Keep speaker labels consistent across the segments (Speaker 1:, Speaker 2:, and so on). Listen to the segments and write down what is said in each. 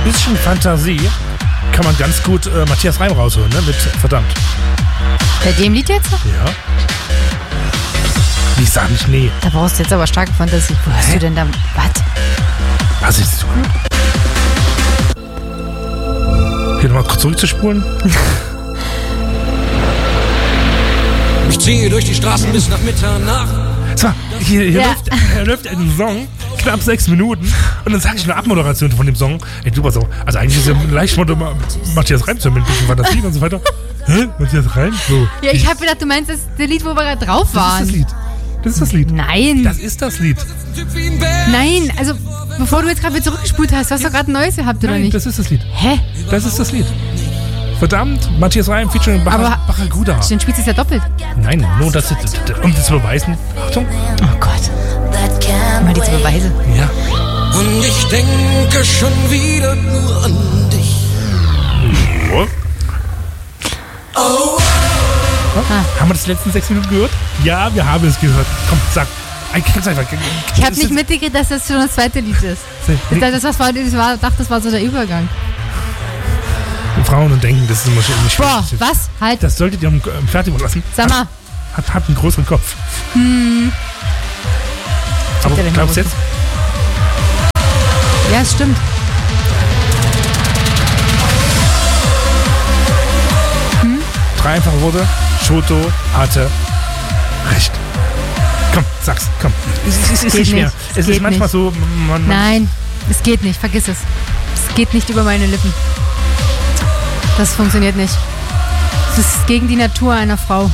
Speaker 1: bisschen Fantasie kann man ganz gut Matthias Reim rausholen, ne? Mit verdammt.
Speaker 2: Bei dem Lied jetzt?
Speaker 1: Ja. Ich sag nicht nee.
Speaker 2: Da brauchst du jetzt aber starke Fantasie. Wo hast du denn da... Was?
Speaker 1: Also ist es so gut. Hier nochmal kurz zurückzuspulen.
Speaker 3: Ich ziehe durch die Straßen bis nach Mitternacht.
Speaker 1: So, hier läuft ein Song, knapp 6 Minuten. Und dann sage ich eine Abmoderation von dem Song. Ey, super Song. Also eigentlich ist ja leicht Matthias Reim mit ein bisschen Fantasie und so weiter. Hä? Matthias Reim? So.
Speaker 2: Ja, ich habe gedacht, du meinst das Lied, wo wir gerade drauf waren.
Speaker 1: Das ist das Lied.
Speaker 2: Nein.
Speaker 1: Das ist das Lied.
Speaker 2: Nein, also bevor du jetzt gerade wieder zurückgespult hast, du hast doch gerade ein neues gehabt, oder
Speaker 1: Nein,
Speaker 2: nicht?
Speaker 1: das ist das Lied.
Speaker 2: Hä?
Speaker 1: Das ist das Lied. Verdammt, Matthias Reim featuring Barracuda.
Speaker 2: Dann spielst du es ja doppelt.
Speaker 1: Nein, nur das, um das zu beweisen. Achtung.
Speaker 2: Oh Gott. Mal diese Beweise.
Speaker 1: Ja.
Speaker 3: Und ich denke schon wieder nur an dich.
Speaker 1: Oh. Haben wir das die letzten 6 Minuten gehört? Ja, wir haben es gehört. Komm, sag.
Speaker 2: Ich habe nicht mitgekriegt, dass das schon das zweite Lied ist. Ich dachte, das war so der Übergang.
Speaker 1: Frauen und denken, das ist immer schwierig.
Speaker 2: Boah, was? Halt.
Speaker 1: Das solltet ihr fertig lassen.
Speaker 2: Sag mal.
Speaker 1: Hat einen größeren Kopf. Aber glaubst du jetzt?
Speaker 2: Ja, es stimmt.
Speaker 1: Drei einfache Worte. Shoto hatte recht. Komm, sag's, komm. Es ist nicht schwer. Es ist manchmal nicht so...
Speaker 2: Nein, es geht nicht, vergiss es. Es geht nicht über meine Lippen. Das funktioniert nicht. Das ist gegen die Natur einer Frau.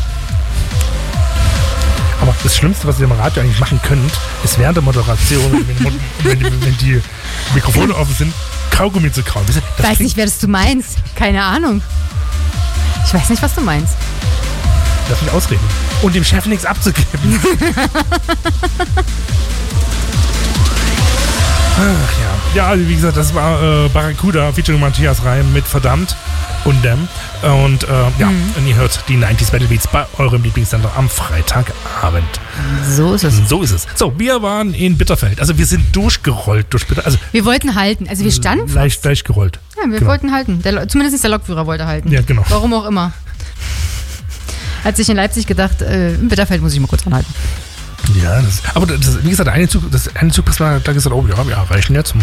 Speaker 1: Aber das Schlimmste, was ihr im Radio eigentlich machen könnt, ist während der Moderation, wenn die Mikrofone offen sind, Kaugummi zu kauen.
Speaker 2: Ich weiß nicht, wer das du meinst. Keine Ahnung. Ich weiß nicht, was du meinst.
Speaker 1: Lass mich ausreden. Und dem Chef nichts abzugeben. Ach ja. Ja, also wie gesagt, das war Barracuda featuring Matthias Reim mit Verdammt und Dem. Und und ihr hört die 90s Battle Beats bei eurem Lieblingssender am Freitagabend.
Speaker 2: So ist es.
Speaker 1: So ist es. So, wir waren in Bitterfeld. Also wir sind durchgerollt durch Bitterfeld. Also
Speaker 2: wir wollten halten. Also wir standen
Speaker 1: leicht gerollt.
Speaker 2: Ja, wir wollten halten. Zumindest der Lokführer wollte halten.
Speaker 1: Ja, genau.
Speaker 2: Warum auch immer. Hat sich in Leipzig gedacht, in Bitterfeld muss ich mal kurz anhalten.
Speaker 1: Ja, wie gesagt, der eine Zug passt mal, da gesagt, oh ja, wir erreichen jetzt.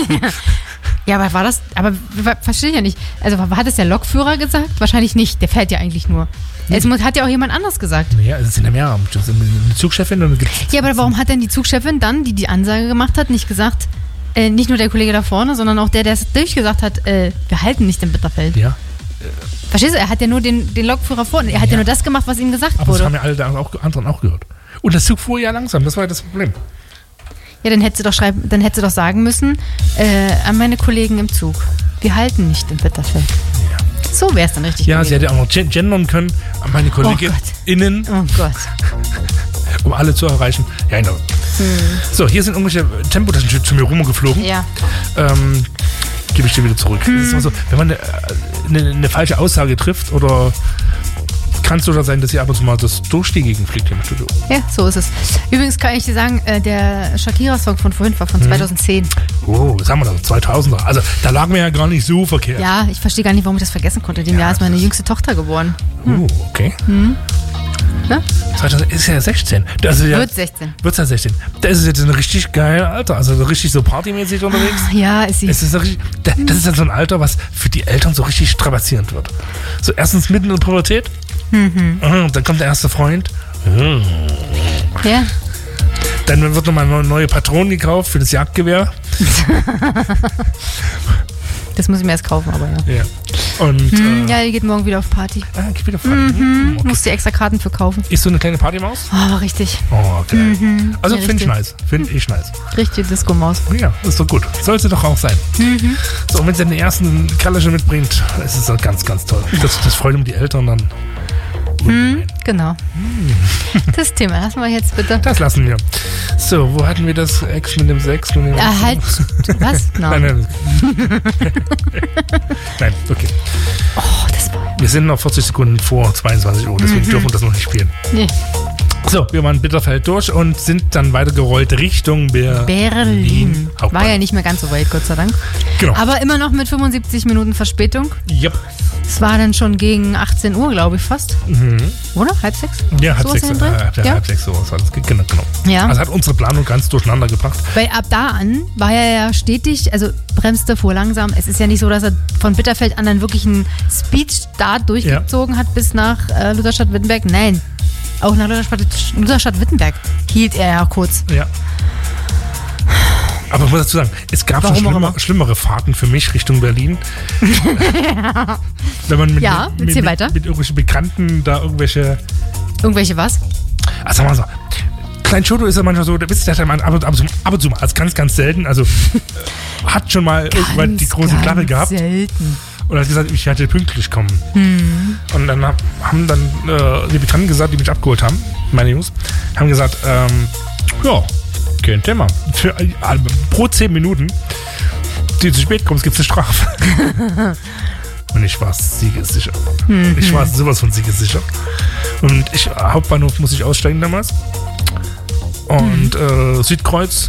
Speaker 2: Ja, aber war das, verstehe ich ja nicht. Also hat es der Lokführer gesagt? Wahrscheinlich nicht, der fährt ja eigentlich nur. Es hat ja auch jemand anders gesagt.
Speaker 1: Ja, es sind ja mehr. Eine Zugchefin.
Speaker 2: Ja, aber warum hat denn die Zugchefin dann, die Ansage gemacht hat, nicht gesagt, nicht nur der Kollege da vorne, sondern auch der es durchgesagt hat, wir halten nicht in Bitterfeld.
Speaker 1: Ja.
Speaker 2: Verstehst du, er hat ja nur den Lokführer vorne, er hat ja nur das gemacht, was ihm gesagt wurde.
Speaker 1: Aber das haben ja alle anderen auch gehört. Und das Zug fuhr ja langsam, das war ja das Problem.
Speaker 2: Ja, dann hätte sie doch sagen müssen, an meine Kollegen im Zug, wir halten nicht in Bitterfeld. Ja. So wäre es dann richtig gewesen.
Speaker 1: Sie hätte auch noch gendern können, an meine KollegInnen.
Speaker 2: Oh Gott.
Speaker 1: Um alle zu erreichen. Ja, genau. So, hier sind irgendwelche Tempotaschen zu mir rumgeflogen.
Speaker 2: Ja.
Speaker 1: Gebe ich dir wieder zurück. Das ist immer so, wenn man eine falsche Aussage trifft oder kann es sogar sein, dass ihr ab und zu mal das durch die Gegend fliegt hier im Studio.
Speaker 2: Ja, so ist es. Übrigens kann ich dir sagen, der Shakira-Song von vorhin war von 2010.
Speaker 1: Oh, was haben wir da? 2000er. Also da lagen wir ja gar nicht so verkehrt.
Speaker 2: Ja, ich verstehe gar nicht, warum ich das vergessen konnte. In dem Jahr ist meine jüngste Tochter geboren.
Speaker 1: Okay.
Speaker 2: Ja?
Speaker 1: 2000 ist ja 16.
Speaker 2: Wird 16.
Speaker 1: Wird ja 16. Da ist es jetzt ein richtig geiles Alter. Also richtig so partymäßig unterwegs.
Speaker 2: Ja, ist sie.
Speaker 1: Das ist dann so ein Alter, was für die Eltern so richtig strapazierend wird. So erstens mitten in der Pubertät. Dann kommt der erste Freund.
Speaker 2: Ja.
Speaker 1: Dann wird nochmal eine neue Patronen gekauft für das Jagdgewehr.
Speaker 2: Das muss ich mir erst kaufen, aber ja.
Speaker 1: Und,
Speaker 2: ja, die geht morgen wieder auf Party.
Speaker 1: Geht wieder auf Party.
Speaker 2: Okay. Musst dir extra Karten für kaufen.
Speaker 1: Ist so eine kleine Partymaus?
Speaker 2: Oh, richtig.
Speaker 1: Oh, geil. Also ja, finde ich nice. Finde ich nice.
Speaker 2: Richtige Disco-Maus.
Speaker 1: Ja, ist doch gut. Soll sie doch auch sein. So, und wenn sie den ersten Kerl schon mitbringt, ist es ganz, ganz toll. Das freut um die Eltern dann.
Speaker 2: Genau. Das Thema lassen wir jetzt bitte.
Speaker 1: Das lassen wir. So, wo hatten wir das Ex mit dem Sex?
Speaker 2: Halt. Was? No.
Speaker 1: Nein. Nein, okay.
Speaker 2: Oh, das war...
Speaker 1: Wir sind noch 40 Sekunden vor 22 Uhr, deswegen dürfen wir das noch nicht spielen.
Speaker 2: Nee.
Speaker 1: So, wir waren Bitterfeld durch und sind dann weitergerollt Richtung
Speaker 2: Berlin.
Speaker 1: Hauptbahnhof.
Speaker 2: War ja nicht mehr ganz so weit, Gott sei Dank.
Speaker 1: Genau.
Speaker 2: Aber immer noch mit 75 Minuten Verspätung.
Speaker 1: Yep.
Speaker 2: Es war dann schon gegen 18 Uhr, glaube ich, fast. Oder? Halb sechs?
Speaker 1: Ja, halb
Speaker 2: Sowas
Speaker 1: sechs.
Speaker 2: in den Dreh?
Speaker 1: Halb sechs, sowas war das. Genau.
Speaker 2: Ja.
Speaker 1: Also hat unsere Planung ganz durcheinander gebracht.
Speaker 2: Weil ab da an war er ja stetig, also bremste, fuhr langsam. Es ist ja nicht so, dass er von Bitterfeld an dann wirklich einen Speedstart durchgezogen hat bis nach Lutherstadt-Wittenberg. Nein, auch nach Lutherstadt-Wittenberg hielt er ja kurz.
Speaker 1: Ja. Aber ich muss dazu sagen, es gab schon schlimmere Fahrten für mich Richtung Berlin.
Speaker 2: Ja.
Speaker 1: Wenn man mit
Speaker 2: irgendwelchen
Speaker 1: Bekannten da irgendwelche
Speaker 2: was?
Speaker 1: Also sagen wir mal so, Klein Schoto ist ja manchmal so, der hat man ab und zu mal, also ganz, ganz selten, also hat schon mal irgendwann die große Klappe gehabt.
Speaker 2: Selten.
Speaker 1: Und hat gesagt, ich hätte pünktlich kommen. Und dann haben die Bekannten gesagt, die mich abgeholt haben, meine Jungs, haben gesagt, ja, kein Thema. Pro 10 Minuten, die zu spät kommst, gibt es eine Strafe. Und ich war siegessicher. Ich war sowas von siegessicher. Und Hauptbahnhof muss ich aussteigen damals. Und Südkreuz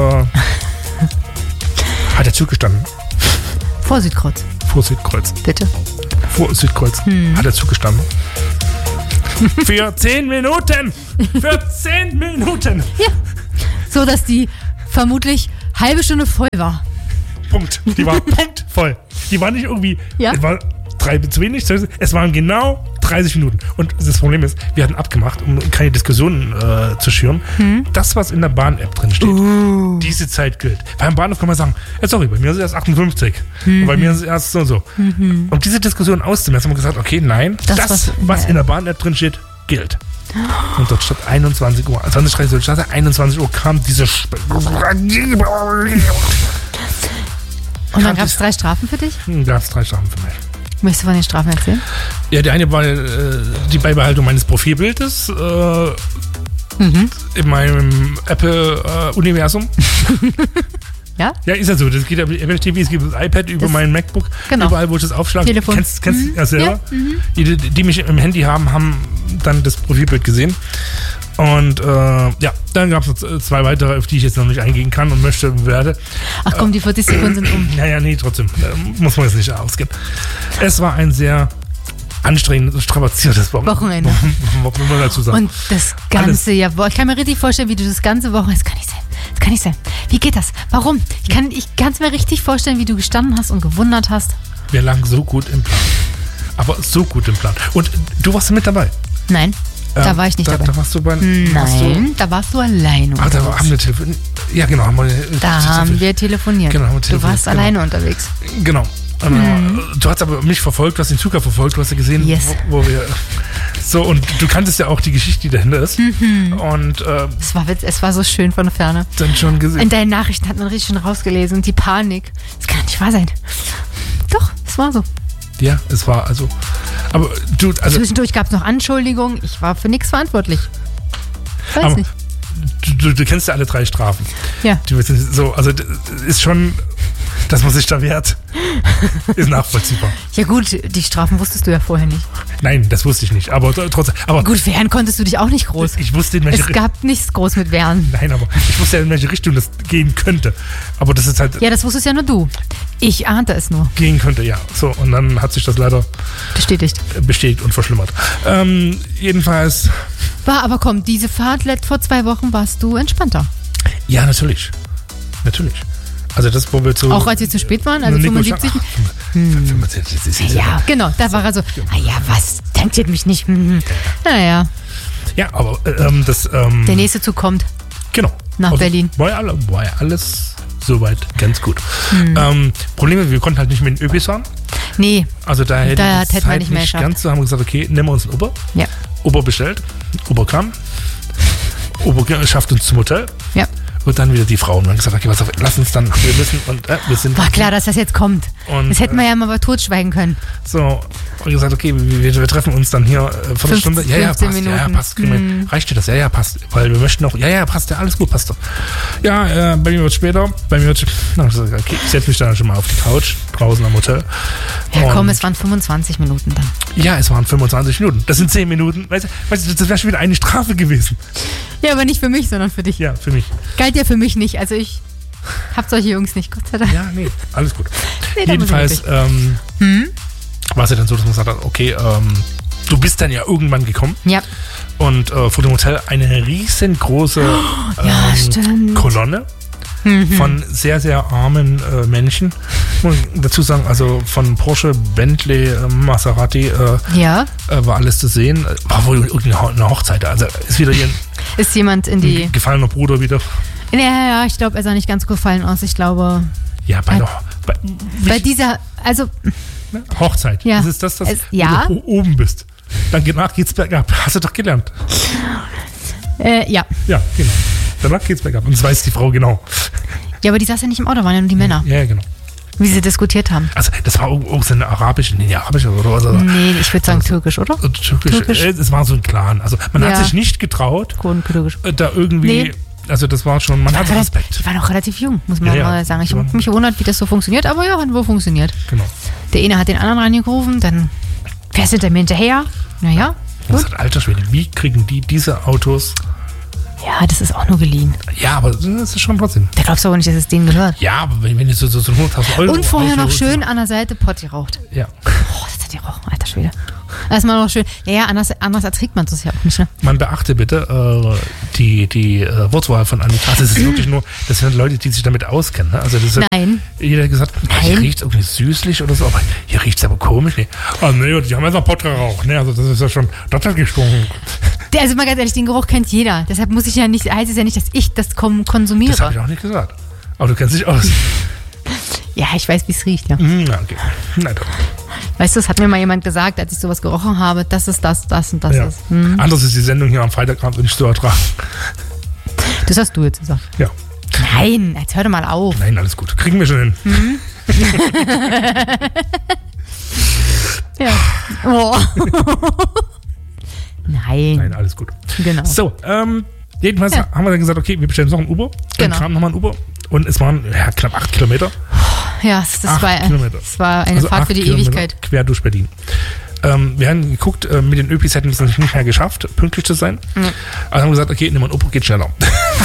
Speaker 1: hat der Zug gestanden.
Speaker 2: Vor Südkreuz.
Speaker 1: Vor Südkreuz.
Speaker 2: Bitte?
Speaker 1: Vor Südkreuz hat der Zug gestanden. Für 10 Minuten! Für 10 Minuten!
Speaker 2: Ja. So, dass die vermutlich halbe Stunde voll war.
Speaker 1: Punkt. Die war Punkt voll. Die war nicht irgendwie, es war 3 zu wenig, es waren genau 30 Minuten. Und das Problem ist, wir hatten abgemacht, um keine Diskussionen zu schüren, das, was in der Bahn-App drin steht, diese Zeit gilt. Beim Bahnhof kann man sagen, sorry, bei mir ist es erst 58. Und bei mir ist es erst so und so. Um diese Diskussion auszumessen, haben wir gesagt, okay, nein, das was in der Bahn-App drin steht, gilt. Und dort statt 21 Uhr, 20:30 Uhr, statt 21 Uhr kam diese
Speaker 2: Und dann gab es 3 Strafen für dich?
Speaker 1: Gab es 3 Strafen für mich.
Speaker 2: Möchtest du von den Strafen erzählen?
Speaker 1: Ja, die eine war die Beibehaltung meines Profilbildes in meinem Apple-Universum.
Speaker 2: Ja?
Speaker 1: Ja, ist ja so. Das geht ja mit Apple TV, es gibt das iPad über mein MacBook.
Speaker 2: Genau.
Speaker 1: Überall, wo ich das aufschlage.
Speaker 2: Telefon.
Speaker 1: Kennst du ja selber? Ja. Die mich im Handy haben dann das Profilbild gesehen. Und dann gab es 2 weitere, auf die ich jetzt noch nicht eingehen kann und werde.
Speaker 2: Ach komm, die 40 Sekunden sind um.
Speaker 1: Naja, nee, trotzdem. Muss man jetzt nicht ausgehen. Es war ein sehr anstrengendes, strapaziertes Wochenende. Muss man dazu sagen.
Speaker 2: Und das ganze Jahr, ich kann mir richtig vorstellen, wie du das ganze Wochenende, das kann nicht sein. Wie geht das? Warum? Ich kann es mir richtig vorstellen, wie du gestanden hast und gewundert hast.
Speaker 1: Wir lagen so gut im Plan. Aber so gut im Plan. Und du warst mit dabei?
Speaker 2: Nein. Da war ich nicht dabei.
Speaker 1: Da warst du bei...
Speaker 2: Da warst du alleine
Speaker 1: unterwegs. Da haben wir telefoniert. Ja, genau.
Speaker 2: Haben wir telefoniert.
Speaker 1: Genau, haben wir telefoniert.
Speaker 2: Du warst alleine unterwegs.
Speaker 1: Genau. Du hast aber mich verfolgt, du hast den Zug verfolgt, du hast ja gesehen, wo wir... So, und du kanntest ja auch die Geschichte, die dahinter ist. Und
Speaker 2: es war so schön von der Ferne.
Speaker 1: Dann schon gesehen.
Speaker 2: In deinen Nachrichten hat man richtig schön rausgelesen und die Panik. Das kann nicht wahr sein. Doch, es war so.
Speaker 1: Ja, es war also. Aber du, also.
Speaker 2: Zwischendurch gab es noch Anschuldigungen. Ich war für nichts verantwortlich. Weiß nicht.
Speaker 1: Du kennst ja alle 3 Strafen.
Speaker 2: Ja.
Speaker 1: Also ist schon, dass man sich da wehrt, ist nachvollziehbar.
Speaker 2: Ja gut, die Strafen wusstest du ja vorher nicht.
Speaker 1: Nein, das wusste ich nicht. Aber trotzdem. Gut,
Speaker 2: wehren konntest du dich auch nicht groß.
Speaker 1: Ich wusste, in welche
Speaker 2: Richtung. Es gab nichts groß mit Wehren.
Speaker 1: Nein, aber ich wusste ja, in welche Richtung das gehen könnte. Aber das ist halt.
Speaker 2: Ja, das wusstest ja nur du. Ich ahnte es nur.
Speaker 1: Gehen könnte, ja. So, und dann hat sich das leider bestätigt und verschlimmert. Jedenfalls.
Speaker 2: Aber komm, diese Fahrt vor 2 Wochen warst du entspannter.
Speaker 1: Ja, natürlich. Also das, wo wir
Speaker 2: auch als wir zu spät waren, also 75.
Speaker 1: 75
Speaker 2: ja, genau, da war er so, was, tankiert mich nicht. Naja.
Speaker 1: Ja, aber das...
Speaker 2: der nächste Zug kommt.
Speaker 1: Genau.
Speaker 2: Nach Berlin.
Speaker 1: War ja alles soweit ganz gut. Problem ist, wir konnten halt nicht mit den ÖPs fahren.
Speaker 2: Nee.
Speaker 1: Also da hätten
Speaker 2: wir nicht mehr geschafft.
Speaker 1: Ganz so, haben wir gesagt, okay, nehmen wir uns einen Uber.
Speaker 2: Ja.
Speaker 1: Uber bestellt. Uber kam. Uber schafft uns zum Hotel.
Speaker 2: Ja.
Speaker 1: Und dann wieder die Frauen. Und dann gesagt, okay, lass uns dann, wir sind.
Speaker 2: War klar, dass das jetzt kommt. Und, das hätten wir ja mal totschweigen können.
Speaker 1: So, und gesagt, okay, wir treffen uns dann hier Viertelstunde.
Speaker 2: 15 Minuten.
Speaker 1: Ja, passt. Reicht dir das? Ja, passt. Weil wir möchten noch, passt, ja, alles gut, passt doch. Ja, bei mir wird später. Okay, ich setze mich dann schon mal auf die Couch, draußen am Hotel.
Speaker 2: Ja, komm, es waren 25 Minuten dann.
Speaker 1: Ja, es waren 25 Minuten. Das sind 10 Minuten. Weißt du, das wäre schon wieder eine Strafe gewesen.
Speaker 2: Ja, aber nicht für mich, sondern für dich.
Speaker 1: Ja, für mich.
Speaker 2: Galt ja für mich nicht. Also ich hab solche Jungs nicht, Gott sei Dank.
Speaker 1: Ja, nee, alles gut. Jedenfalls war es ja dann so, dass man gesagt hat, okay, du bist dann ja irgendwann gekommen.
Speaker 2: Ja.
Speaker 1: Und vor dem Hotel eine riesengroße Kolonne von sehr, sehr armen Menschen. Und dazu sagen, also von Porsche, Bentley, Maserati war alles zu sehen. War wohl irgendeine Hochzeit. Also ist wieder hier
Speaker 2: ist jemand in die...
Speaker 1: gefallener Bruder wieder.
Speaker 2: Ja, ich glaube, er sah nicht ganz gefallen aus. Ich glaube...
Speaker 1: Ja,
Speaker 2: bei dieser... Also...
Speaker 1: Hochzeit.
Speaker 2: Ja.
Speaker 1: Das ist das, wo du oben bist. Danach geht's bergab. Hast du doch gelernt.
Speaker 2: Ja.
Speaker 1: Ja, genau. Danach geht's bergab. Und das weiß die Frau genau.
Speaker 2: Ja, aber die saß ja nicht im Auto, waren ja nur die Männer.
Speaker 1: Ja, genau.
Speaker 2: Wie sie diskutiert haben.
Speaker 1: Also, das war auch so eine arabische oder was?
Speaker 2: Nee, ich würde sagen türkisch, oder?
Speaker 1: Türkisch. Es war so ein Clan. Also, man hat sich nicht getraut, da irgendwie... Nee. Also das war schon, man hatte Respekt.
Speaker 2: Die waren auch relativ jung, muss man mal sagen. Ich habe mich gewundert, wie das so funktioniert, aber ja, hat wohl funktioniert.
Speaker 1: Genau.
Speaker 2: Der eine hat den anderen reingerufen, dann wer ist hinter mir hinterher? Naja,
Speaker 1: gut. Alter Schwede, wie kriegen die diese Autos?
Speaker 2: Ja, das ist auch nur geliehen.
Speaker 1: Ja, aber das ist schon trotzdem.
Speaker 2: Da glaubst du aber nicht, dass es denen gehört.
Speaker 1: Ja, aber wenn du so 100.000 Euro...
Speaker 2: Und vorher noch schön an der Seite Pott geraucht.
Speaker 1: Ja.
Speaker 2: Oh, das hat die Rauch, alter Schwede. Erstmal noch schön. Ja, anders erträgt man das ja auch nicht, ne?
Speaker 1: Man beachte bitte die Wortwahl von Annika. Das ist wirklich nur, das sind Leute, die sich damit auskennen. Ne? Also das
Speaker 2: Nein.
Speaker 1: Jeder hat gesagt, hier riecht es irgendwie süßlich oder so, aber hier riecht es aber komisch. Nee. Oh nee, die haben einfach Pott geraucht. Ne? Also das ist ja schon, das hat gestunken.
Speaker 2: Also mal ganz ehrlich, den Geruch kennt jeder. Deshalb muss ich ja nicht, heißt es ja nicht, dass ich das konsumiere.
Speaker 1: Das habe ich auch nicht gesagt. Aber du kennst dich aus.
Speaker 2: Ja, ich weiß, wie es riecht, ja.
Speaker 1: Okay. Na doch.
Speaker 2: Weißt du, das hat mir mal jemand gesagt, als ich sowas gerochen habe, das ist das und das ist.
Speaker 1: Anders ist die Sendung hier am Freitagabend nicht zu ertragen.
Speaker 2: Das hast du jetzt gesagt.
Speaker 1: Ja.
Speaker 2: Nein, jetzt hör doch mal auf.
Speaker 1: Nein, alles gut. Kriegen wir schon hin.
Speaker 2: Ja. Oh. Nein,
Speaker 1: alles gut.
Speaker 2: Genau.
Speaker 1: So, jedenfalls haben wir dann gesagt, okay, wir bestellen noch ein Uber. Dann kam nochmal ein Uber. Und es waren knapp 8 Kilometer.
Speaker 2: Ja, das war eine Fahrt für die Ewigkeit.
Speaker 1: Quer durch Berlin. Wir haben geguckt, mit den Öpis hätten wir es nicht mehr geschafft, pünktlich zu sein. Mhm. Also haben wir gesagt, okay, nehmen wir ein Uber, geht schneller.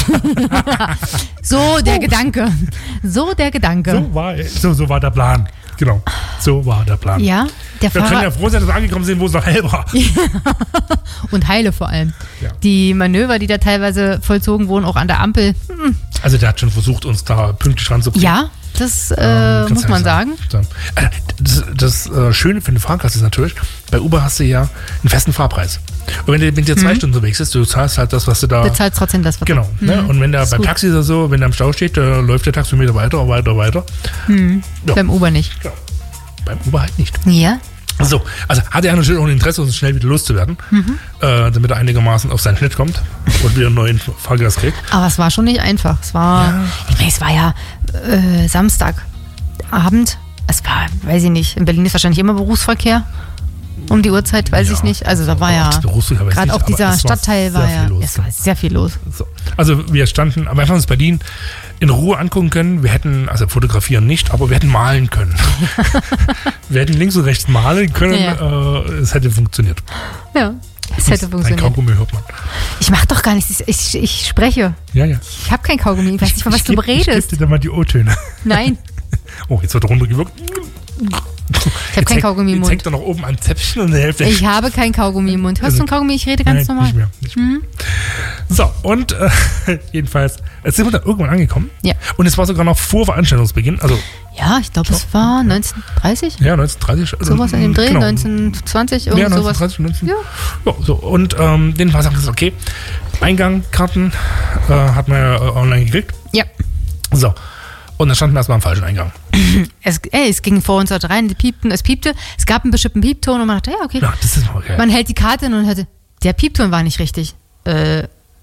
Speaker 2: So der Gedanke. So
Speaker 1: war der Plan. Genau, so war der Plan.
Speaker 2: Ja,
Speaker 1: wir können ja froh sein, dass wir angekommen sind, wo es noch hell war.
Speaker 2: Und heile vor allem.
Speaker 1: Ja.
Speaker 2: Die Manöver, die da teilweise vollzogen wurden, auch an der Ampel.
Speaker 1: Also der hat schon versucht, uns da pünktlich ranzubringen.
Speaker 2: Ja, das muss man sagen.
Speaker 1: Das Schöne für den Fahrgast ist natürlich, bei Uber hast du ja einen festen Fahrpreis. Und wenn du mit dir 2 Stunden unterwegs bist, du zahlst halt das, was du da...
Speaker 2: Bezahlst trotzdem das, was
Speaker 1: du... Genau. Ne? Und wenn beim Taxi ist das so, wenn der im Stau steht, läuft der Taxometer weiter. Ja.
Speaker 2: Beim Uber nicht.
Speaker 1: Ja. Beim Uber halt nicht.
Speaker 2: Ja.
Speaker 1: So, also hat er natürlich auch ein Interesse, uns schnell wieder loszuwerden, damit er einigermaßen auf seinen Schnitt kommt und wieder einen neuen Fahrgast kriegt.
Speaker 2: Aber es war schon nicht einfach. Es war, es war ja Samstagabend. Es war, weiß ich nicht, in Berlin ist wahrscheinlich immer Berufsverkehr. Um die Uhrzeit, weiß ich nicht. Also da war ja, gerade auch dieser Stadtteil war ja, es war sehr viel los.
Speaker 1: So. Also wir standen, aber einfach uns Berlin in Ruhe angucken können. Wir hätten, also fotografieren nicht, aber wir hätten malen können. Wir hätten links und rechts malen können. Ja. Es hätte funktioniert.
Speaker 2: Ja, es hätte funktioniert.
Speaker 1: Ein Kaugummi hört man.
Speaker 2: Ich mach doch gar nichts. Ich spreche.
Speaker 1: Ja.
Speaker 2: Ich habe kein Kaugummi. Ich weiß nicht, von was du redest.
Speaker 1: Ich gebe dir dann mal die O-Töne.
Speaker 2: Nein.
Speaker 1: Oh, jetzt wird er runtergewirkt.
Speaker 2: Ich habe kein Kaugummi im Mund.
Speaker 1: Jetzt hängt da noch oben ein Zäpfchen und eine Hälfte.
Speaker 2: Ich habe kein Kaugummi im Mund. Hörst du ein Kaugummi? Ich rede ganz normal.
Speaker 1: Nicht mehr. So, und jedenfalls, jetzt sind wir da irgendwann angekommen.
Speaker 2: Ja.
Speaker 1: Und es war sogar noch vor Veranstaltungsbeginn. Also,
Speaker 2: ja, ich glaube, es war 1930.
Speaker 1: Ja, 1930.
Speaker 2: Sowas in dem Dreh, genau. 1920, irgend sowas.
Speaker 1: 1930, ja, so. Und jedenfalls haben wir gesagt, okay, Eingang, Karten hat man ja online gekriegt.
Speaker 2: Ja.
Speaker 1: So. Und dann standen wir erstmal am falschen Eingang.
Speaker 2: Es ging vor uns dort rein, es piepte, es gab einen bestimmten Piepton und man dachte, ja, okay.
Speaker 1: Ja, das ist okay.
Speaker 2: Man hält die Karte in und hörte, der Piepton war nicht richtig.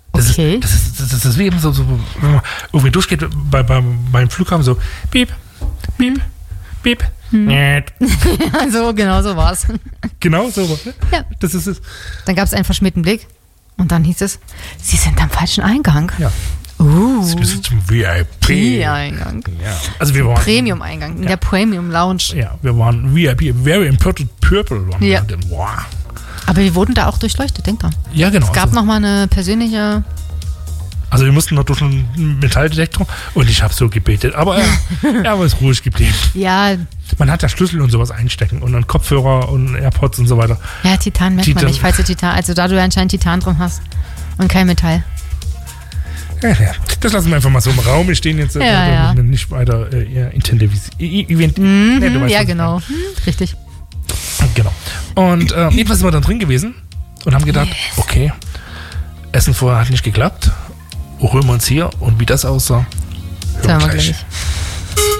Speaker 1: Das
Speaker 2: Okay.
Speaker 1: ist wie eben so, wenn man irgendwie durchgeht beim Flughafen, so piep, piep, piep.
Speaker 2: Also genau so war's.
Speaker 1: Genau so. Ne?
Speaker 2: Ja.
Speaker 1: Das ist es.
Speaker 2: Dann gab es einen verschmierten Blick und dann hieß es, Sie sind am falschen Eingang.
Speaker 1: Ja. Sie bist zum
Speaker 2: VIP-Eingang.
Speaker 1: Ja. Also wir waren
Speaker 2: Premium-Eingang, in der Premium-Lounge.
Speaker 1: Ja, wir waren VIP, Very Important Purple. Waren
Speaker 2: Ja.
Speaker 1: wir. Wow.
Speaker 2: Aber wir wurden da auch durchleuchtet, denk dran.
Speaker 1: Ja, genau.
Speaker 2: Es gab nochmal eine persönliche...
Speaker 1: Also wir mussten noch durch einen Metalldetektor und ich habe so gebetet. Aber er ist ruhig geblieben.
Speaker 2: Ja,
Speaker 1: Man hat ja Schlüssel und sowas einstecken und dann Kopfhörer und AirPods und so weiter.
Speaker 2: ja, Titan merkt man
Speaker 1: Titan.
Speaker 2: nicht, falls du Titan... Also da du ja anscheinend Titan drin hast und kein Metall.
Speaker 1: Ja. Das lassen wir einfach mal so im Raum stehen jetzt.
Speaker 2: Ja.
Speaker 1: Nicht weiter Event. Nee, du weißt,
Speaker 2: Ja,
Speaker 1: was ich
Speaker 2: genau. Richtig.
Speaker 1: meine. Genau. Und jedenfalls sind wir dann drin gewesen und haben gedacht, okay, Essen vorher hat nicht geklappt. Holen wir uns hier und wie das aussah,
Speaker 2: Hören wir gleich.